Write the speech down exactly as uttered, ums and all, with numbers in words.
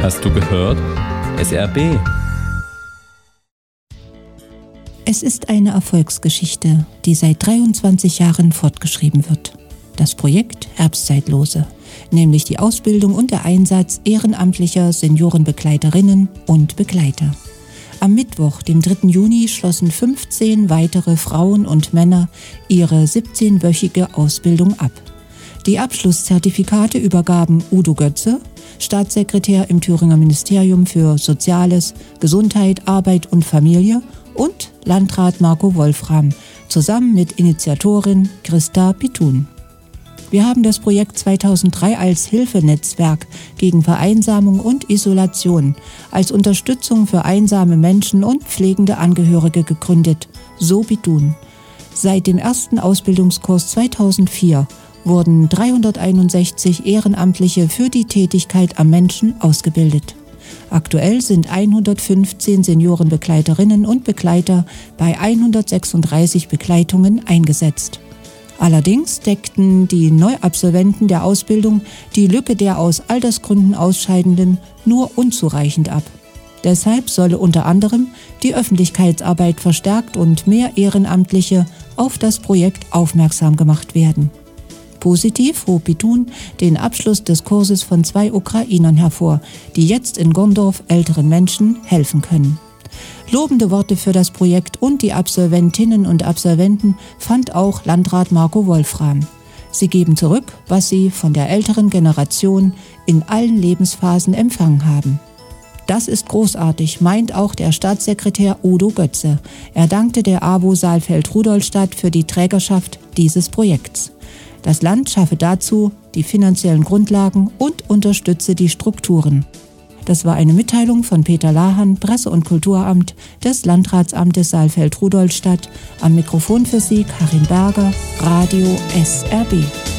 Hast du gehört? S R B. Es ist eine Erfolgsgeschichte, die seit dreiundzwanzig Jahren fortgeschrieben wird. Das Projekt Herbstzeitlose, nämlich die Ausbildung und der Einsatz ehrenamtlicher Seniorenbegleiterinnen und Begleiter. Am Mittwoch, dem dritten Juni, schlossen fünfzehn weitere Frauen und Männer ihre siebzehnwöchige Ausbildung ab. Die Abschlusszertifikate übergaben Udo Götze, Staatssekretär im Thüringer Ministerium für Soziales, Gesundheit, Arbeit und Familie, und Landrat Marco Wolfram, zusammen mit Initiatorin Christa Pitun. Wir haben das Projekt zweitausenddrei als Hilfenetzwerk gegen Vereinsamung und Isolation, als Unterstützung für einsame Menschen und pflegende Angehörige gegründet, so Pitun. Seit dem ersten Ausbildungskurs zweitausendvier wurden dreihunderteinundsechzig Ehrenamtliche für die Tätigkeit am Menschen ausgebildet. Aktuell sind hundertfünfzehn Seniorenbegleiterinnen und Begleiter bei hundertsechsunddreißig Begleitungen eingesetzt. Allerdings deckten die Neuabsolventen der Ausbildung die Lücke der aus Altersgründen Ausscheidenden nur unzureichend ab. Deshalb solle unter anderem die Öffentlichkeitsarbeit verstärkt und mehr Ehrenamtliche auf das Projekt aufmerksam gemacht werden. Positiv hob Pitun den Abschluss des Kurses von zwei Ukrainern hervor, die jetzt in Gondorf älteren Menschen helfen können. Lobende Worte für das Projekt und die Absolventinnen und Absolventen fand auch Landrat Marco Wolfram. Sie geben zurück, was sie von der älteren Generation in allen Lebensphasen empfangen haben. Das ist großartig, meint auch der Staatssekretär Udo Götze. Er dankte der A W O Saalfeld-Rudolstadt für die Trägerschaft dieses Projekts. Das Land schaffe dazu die finanziellen Grundlagen und unterstütze die Strukturen. Das war eine Mitteilung von Peter Lahan, Presse- und Kulturamt des Landratsamtes Saalfeld-Rudolstadt. Am Mikrofon für Sie Karin Berger, Radio S R B.